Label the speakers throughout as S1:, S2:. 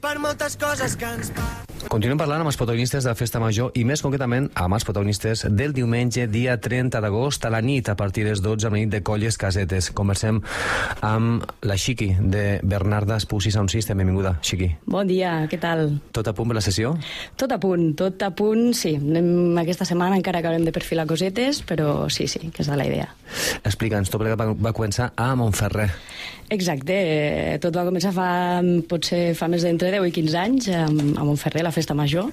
S1: per moltes coses que ens passen.
S2: Continuem parlant amb els protagonistes de la Festa Major i més concretament amb els protagonistes del diumenge, dia 30 d'agost a la nit, a partir de les 12 a la nit de Colles Casetes. Conversem amb la Xiqui de Bernarda Espús i Sound System. Benvinguda, Xiqui.
S3: Bon dia, què tal?
S2: Tot a punt per la sessió?
S3: Tot a punt, sí. Anem aquesta setmana, encara acabem de perfilar cosetes, però sí, que és la idea.
S2: Explica'ns, tot plegat va començar a Montferrer.
S3: Exacte, tot va començar potser fa més d'entre 10 i 15 anys a Montferrer, la Festa Major,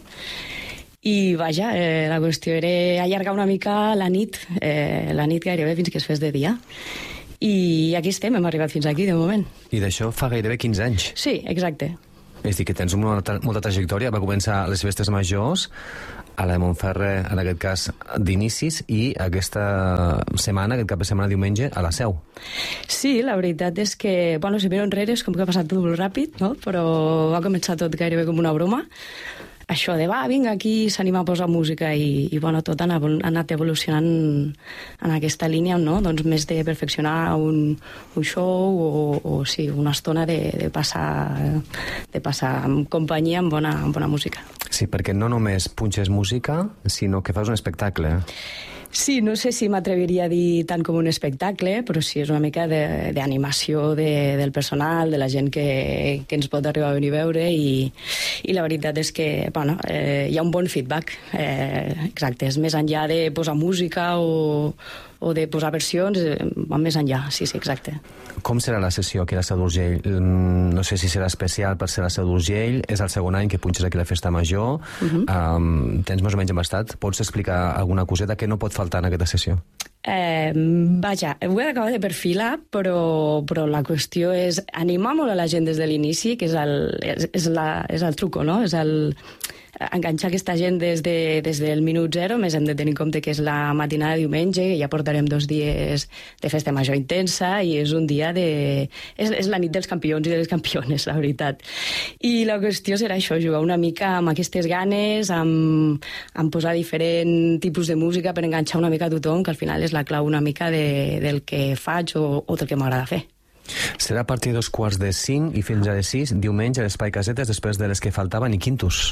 S3: i vaja, la qüestió era allargar una mica la nit gairebé fins que es fes de dia. I aquí estem, hem arribat fins aquí de moment.
S2: I d'això fa gairebé 15 anys?
S3: Sí, exacte.
S2: És a dir, que tens molta trajectòria. Va començar les festes majors a la de Montferrer, en aquest cas, d'inicis, i aquesta setmana, aquest cap de setmana, diumenge, a la Seu.
S3: Sí, la veritat és que, bueno, si miro enrere és com que ha passat tot molt ràpid, no? Però va començar tot gairebé com una broma. Això de, vinga, aquí s'anima a posar música i bueno, tot ha anat evolucionant en aquesta línia, no? Doncs més de perfeccionar un show o sí, una estona de passar amb companyia, amb bona música.
S2: Sí, perquè no només punxes música, sinó que fas un espectacle.
S3: Sí, no sé si m'atreviria a dir tant com un espectacle, però sí, és una mica d'animació del personal, de la gent que ens pot arribar a venir a veure i la veritat és que, bueno, hi ha un bon feedback. Exacte, és més enllà de posar música o de posar versions, va més enllà, sí, exacte.
S2: Com serà la sessió aquí a la Seu d'Urgell? No sé si serà especial per ser la Seu d'Urgell, és el segon any que punxes aquí a la Festa Major, tens més o menys embastat, pots explicar alguna coseta que no pot faltar en aquesta sessió?
S3: Vaja, ho he d'acabar de perfilar, però la qüestió és animar molt a la gent des de l'inici, que és el truco, no? És enganxar aquesta gent des del minut zero, més hem de tenir en compte que és la matinada de diumenge, que ja portarem 2 dies de festa major intensa, i és un dia és la nit dels campions i de les campiones, la veritat. I la qüestió serà això, jugar una mica amb aquestes ganes, amb posar diferent tipus de música per enganxar una mica a tothom, que al final és la clau una mica del que faig o del que m'agrada fer.
S2: Serà a partir de 4:45 i fins a les 6, diumenge, a l'Espai Casetes, després de les que faltaven i quintos.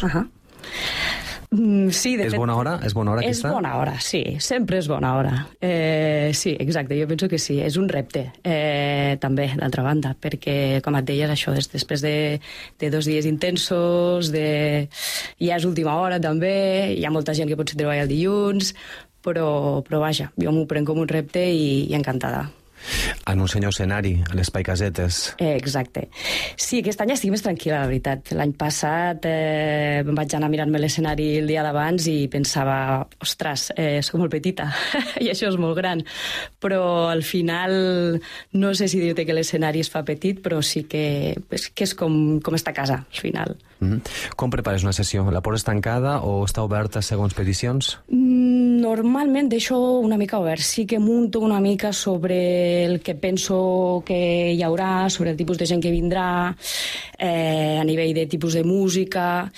S3: Sí, de fet...
S2: És bona hora? És bona hora aquesta?
S3: És bona hora, sí. Sempre és bona hora. Sí, exacte, jo penso que sí. És un repte, també, d'altra banda, perquè, com et deies, això, després de 2 dies intensos, ja és última hora, també, hi ha molta gent que potser treballa el dilluns, però vaja, jo m'ho prenc com un repte i encantada.
S2: En un senyor escenari, a l'Espai Casetes.
S3: Exacte. Sí, aquest any estic més tranquil·la, la veritat. L'any passat vaig anar mirant-me l'escenari el dia d'abans i pensava, ostres, soc molt petita i això és molt gran. Però al final, no sé si dir-te que l'escenari es fa petit, però sí que és com estar a casa, al final.
S2: Com prepares una sessió? La portes tancada o està oberta segons peticions?
S3: Normalment deixo una mica obert. Sí que munto una mica sobre el que penso que hi haurà, sobre el tipus de gent que vindrà, a nivell de tipus de música,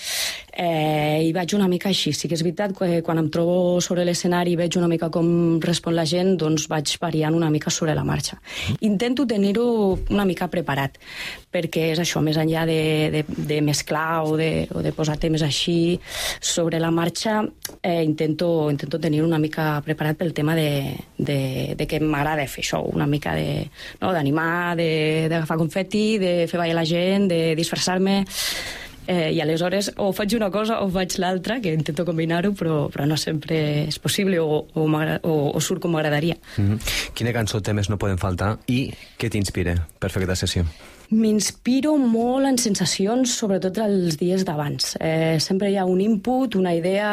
S3: i vaig una mica així. Sí que és veritat que quan em trobo sobre l'escenari i veig una mica com respon la gent, doncs vaig variant una mica sobre la marxa. Intento tenir-ho una mica preparat, perquè és això, més enllà de mesclar o de posar temes així sobre la marxa, intento tenir una mica preparat pel tema de que m'agrada fer això, una mica d'animar, d'agafar confeti, de fer ballar la gent, de disfressar-me, i aleshores o faig una cosa o faig l'altra, que intento combinar-ho, però no sempre és possible o surt com m'agradaria.
S2: Quina cançó temes no poden faltar i què t'inspira per fer aquesta sessió?
S3: M'inspiro molt en sensacions, sobretot els dies d'abans. Sempre hi ha un input, una idea,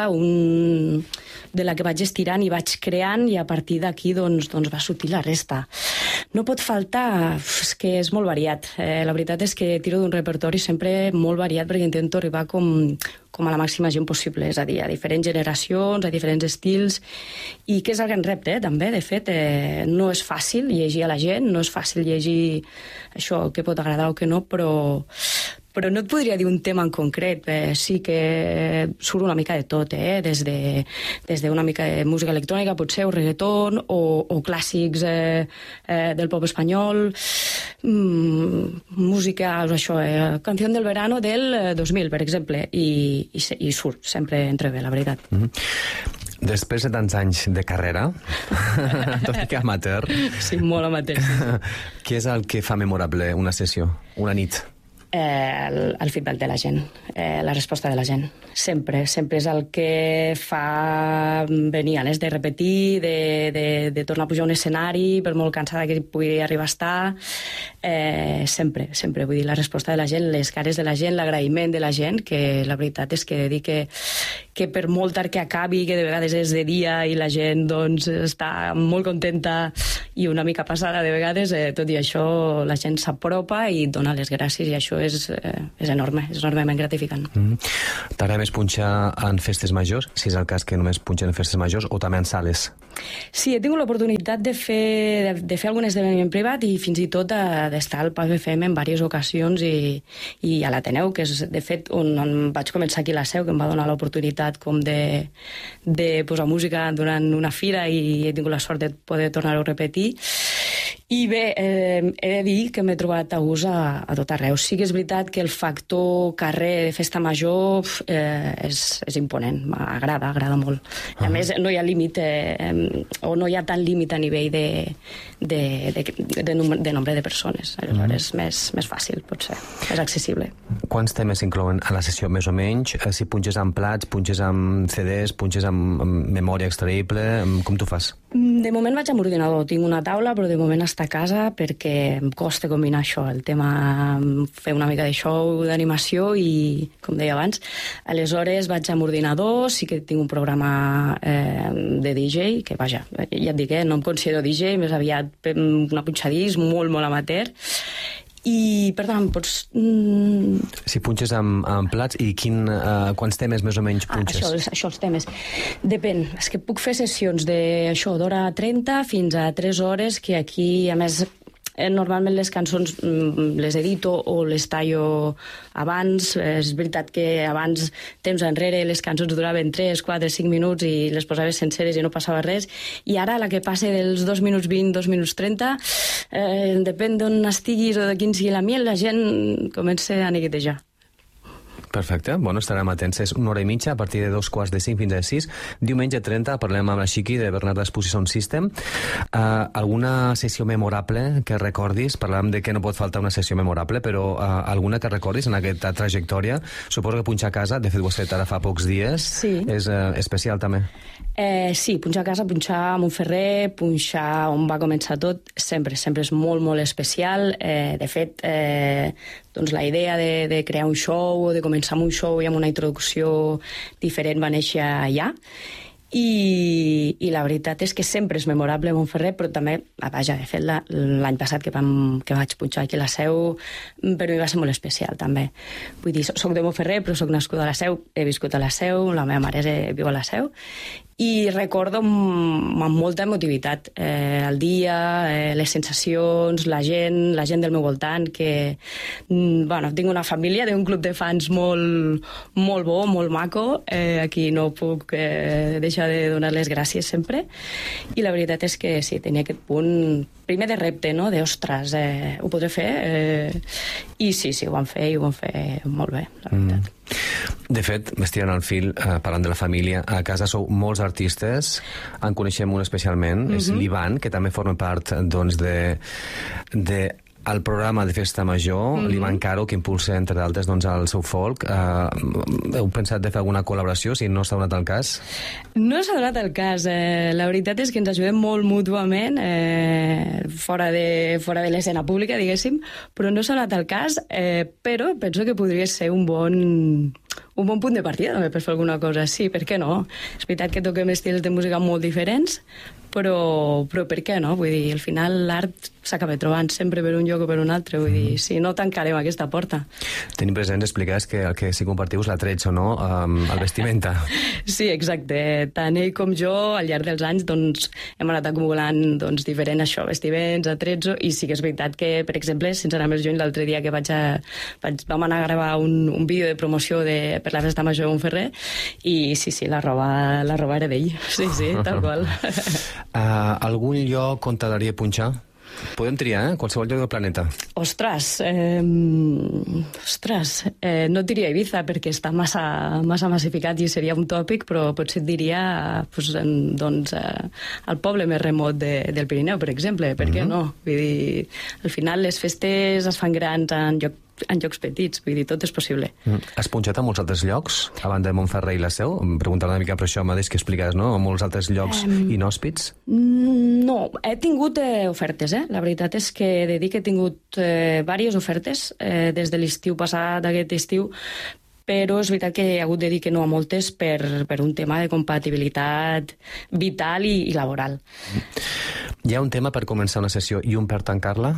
S3: de la que vaig estirant i vaig creant, i a partir d'aquí doncs va sortir la resta. No pot faltar, és que és molt variat. La veritat és que tiro d'un repertori sempre molt variat perquè intento arribar com a la màxima gent possible, és a dir, a diferents generacions, a diferents estils, i que és el gran repte, també, de fet. No és fàcil llegir a la gent, no és fàcil llegir això que pot agradar o que no, però Però no et podria dir un tema en concret. Sí que surt una mica de tot, des d'una mica de música electrònica, potser, o reggaeton, o clàssics del pop espanyol, música, això, Canción del Verano del 2000, per exemple, i surt sempre entre bé, la veritat.
S2: Després de tants anys de carrera, tot i que amateur...
S3: Sí, molt amateur.
S2: Què és el que fa memorable una sessió, una nit?
S3: El feedback de la gent, la resposta de la gent. Sempre és el que fa venir ganes de repetir, de tornar a pujar a un escenari, per molt cansada que pugui arribar a estar. Sempre. Vull dir, la resposta de la gent, les cares de la gent, l'agraïment de la gent, que la veritat és que dir que per molt tard que acabi, que de vegades és de dia i la gent doncs, està molt contenta i una mica passada de vegades, tot i això la gent s'apropa i dona les gràcies, i això és enorme, és enormement gratificant.
S2: T'agrada més punxar en festes majors, si és el cas que només punxen en festes majors, o també en sales?
S3: Sí, he tingut l'oportunitat de fer algun esdeveniment privat i fins i tot d'estar al Pub FM en diverses ocasions i a l'Ateneu, que és de fet on vaig començar aquí a la Seu, que em va donar l'oportunitat com de posar música durant una fira, i he tingut la sort de poder tornar-ho a repetir. I bé, he de dir que m'he trobat a gust a tot arreu. Sí que és veritat que el factor carrer de festa major és imponent, m'agrada molt. A més, no hi ha límit, o no hi ha tant límit a nivell de nombre de persones. Aleshores, més fàcil, potser, més accessible.
S2: Quants temes s'inclouen a la sessió, més o menys? Si punxes amb plats, punxes amb CDs, punxes amb memòria extraïble, com t'ho fas?
S3: De moment vaig amb ordinador, tinc una taula, però de moment està a casa perquè em costa combinar això, el tema fer una mica de show, d'animació i, com deia abans, aleshores vaig amb ordinador, sí que tinc un programa de DJ, que vaja, ja et dic, no em considero DJ, més aviat una punxadís molt amateur. I, per tant, pots...
S2: Si punxes amb plats, i quants temes més o menys punxes?
S3: Això, els temes. Depèn. És que puc fer sessions d'hora 30 fins a 3 hores, que aquí, a més, normalment les cançons les edito o les tallo abans. És veritat que abans, temps enrere, les cançons duraven 3, 4, 5 minuts i les posaves senceres i no passava res. I ara, la que passa dels 2 minuts 20, 2 minuts 30, depèn d'on estiguis o de quin sigui l'ambient, la gent comença a neguitejar.
S2: Perfecte, bueno, estarem atents. És 1 hora i mitja, a partir de 2:45 fins a 6. Diumenge 30 parlem amb la Xiqui de Bernat Espuci Sound System. Alguna sessió memorable que recordis? Parlàvem de que no pot faltar una sessió memorable, però alguna que recordis en aquesta trajectòria? Suposo que punxar a casa, de fet ho has fet ara fa pocs dies,
S3: sí.
S2: És especial també.
S3: Sí, punxar a casa, punxar a Montferrer, punxar on va començar tot, sempre és molt especial. De fet, doncs la idea de crear un show o de començar amb un show i amb una introducció diferent va néixer allà. I la veritat és que sempre és memorable Montferrer, però també, vaja, de fet l'any passat que vaig punxar aquí a la Seu, per mi va ser molt especial també. Vull dir, soc de Montferrer, però soc nascuda a la Seu, he viscut a la Seu, la meva mare viu a la Seu, i recordo amb molta emotivitat el dia, les sensacions, la gent del meu voltant, que tinc una família d'un club de fans molt bo, molt maco, a qui no puc deixar de donar les gràcies sempre, i la veritat és que sí, tenia aquest punt primer de repte, no? Ostres, ho podré fer? I sí, ho van fer, i ho van fer molt bé, la veritat.
S2: De fet, m'estirant al fil, parlant de la família, a casa sou molts artistes, en coneixem un especialment, és l'Ivan, que també forma part doncs, el programa de Festa Major, l'Ivan Caro, que impulsa, entre d'altres, doncs, el seu folk. Heu pensat de fer alguna col·laboració, si no s'ha donat el cas?
S3: No s'ha donat el cas. La veritat és que ens ajudem molt mútuament, fora de l'escena pública, diguéssim, però no s'ha donat el cas, però penso que podria ser un un bon punt de partida també per fer alguna cosa, sí, per què no? És veritat que toquem estils de música molt diferents, però per què no? Vull dir, al final l'art s'acaba trobant sempre per un lloc o per un altre, vull dir, si no tancarem aquesta porta.
S2: Tenim presents, expliques que el que sí compartiu és l'atretzo, no? El vestimenta.
S3: Sí, exacte. Tant ell com jo, al llarg dels anys, doncs, hem anat acumulant doncs, diferents vestiments, atretzo, i sí que és veritat que, per exemple, sense anar més lluny, l'altre dia que vam anar a gravar un vídeo de promoció per la festa major d'un Ferrer, i sí, la roba era d'ell. Sí, tal qual.
S2: Algun lloc on t'agradaria punxar? Podem triar, qualsevol lloc del planeta.
S3: Ostres, no et diria Ibiza perquè està massa massificat i seria un tòpic, però potser et diria el poble més remot del Pirineu, per exemple, per què no? Vull dir, al final les festes es fan grans en llocs petits, vull dir, tot és possible.
S2: Has punxat a molts altres llocs, a banda de Montferrer i la Seu? Em preguntava una mica per això mateix que expliques, no? A molts altres llocs inhòspits?
S3: No, he tingut ofertes, La veritat és que he de dir que he tingut diverses ofertes des de l'estiu passat, aquest estiu, però és veritat que he hagut de dir que no a moltes per un tema de compatibilitat vital i laboral.
S2: Hi ha un tema per començar una sessió i un per tancar-la?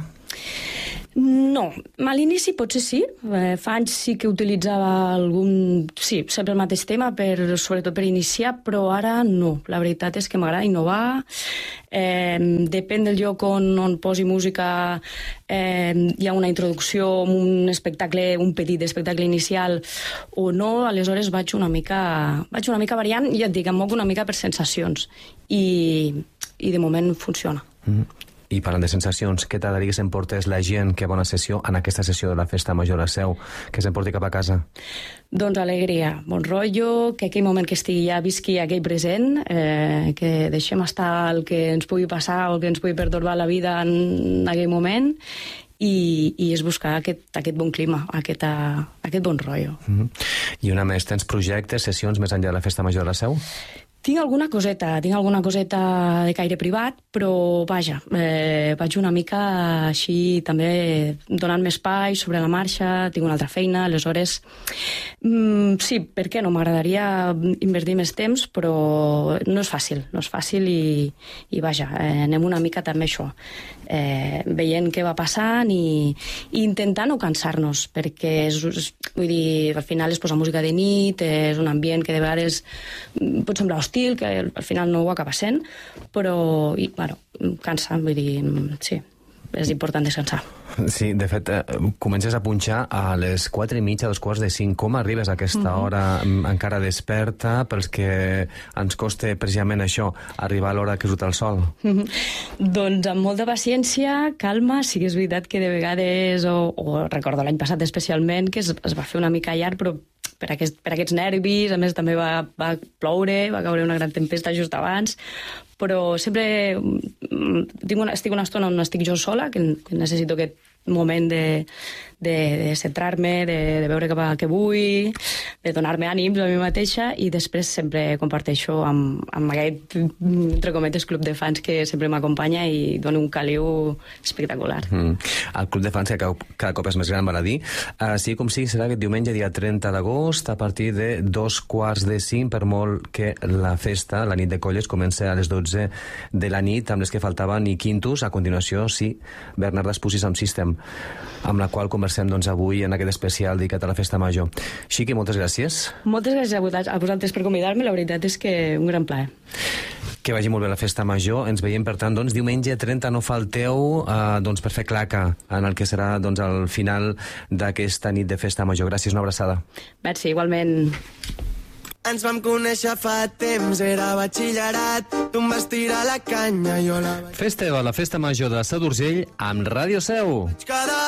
S3: No, a l'inici potser sí. Fa anys sí que utilitzava sempre el mateix tema, sobretot per iniciar, però ara no. La veritat és que m'agrada innovar. Depèn del lloc on posi música, hi ha una introducció, un petit espectacle inicial o no, aleshores vaig una mica variant, i ja et dic, em moc una mica per sensacions. I de moment funciona.
S2: I parlant de sensacions, què t'agradaria que s'emportés la gent que va a una sessió, en aquesta sessió de la Festa Major a la Seu, que s'emporti cap a casa?
S3: Doncs alegria, bon rotllo, que aquell moment que estigui ja visqui aquell present, que deixem estar el que ens pugui passar o el que ens pugui pertorbar la vida en aquell moment, i és buscar aquest bon clima, aquest bon rotllo.
S2: I una més, tens projectes, sessions més enllà de la Festa Major a la Seu?
S3: Tinc alguna coseta de caire privat, però vaja, vaig una mica així també donant-me espai sobre la marxa, tinc una altra feina, aleshores sí, per què no? M'agradaria invertir més temps, però no és fàcil i vaja, anem una mica també això, veient què va passant i intentant no cansar-nos, perquè vull dir, al final es posa música de nit, és un ambient que de vegades pot semblar hostil, que al final no ho acaba sent, però cansa, vull dir, sí, és important descansar.
S2: Sí, de fet, comences a punxar a les 4:30, 4:45. Com arribes a aquesta hora encara desperta, pels que ens costa precisament això, arribar a l'hora que surt el sol?
S3: Doncs amb molta paciència, calma, sí que és veritat que de vegades, o recordo l'any passat especialment, que es va fer una mica llarg, però per aquests nervis, a més també va ploure, va caure una gran tempesta just abans, però sempre estic una estona on estic jo sola, que necessito aquest moment de centrar-me, de veure cap a què vull, de donar-me ànims a mi mateixa, i després sempre comparteixo amb aquest, entre cometes, club de fans que sempre m'acompanya i dona un caliu espectacular.
S2: El club de fans, que cada cop és més gran, val a dir. Sí com sí, serà aquest diumenge, dia 30 d'agost, a partir de 4:45, per molt que la festa, la nit de colles, comença a les 12 de la nit, amb les que faltaven i quintos. A continuació, sí, Bernarda Espusis amb System, amb la qual conversem avui en aquest especial dedicat a la Festa Major. Xiqui, moltes gràcies.
S3: Moltes gràcies a vosaltres per convidar-me, la veritat és que un gran plaer.
S2: Que vagi molt bé la Festa Major. Ens veiem, per tant, diumenge 30, no falteu, per fer claca en el que serà el final d'aquesta nit de Festa Major. Gràcies, una abraçada.
S3: Merci, igualment.
S1: Ens vam conèixer fa temps, era batxillerat, tu em vas tirar la canya, jo la vaig...
S2: Festa, la Festa Major de Sa d'Urgell amb Ràdio Seu.
S1: Cada